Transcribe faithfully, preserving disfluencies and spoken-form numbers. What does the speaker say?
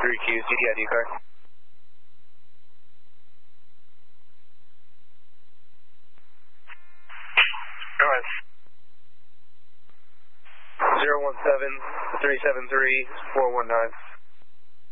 three Q, C T I D car. Go ahead. zero one seven, three seven three, four one nine.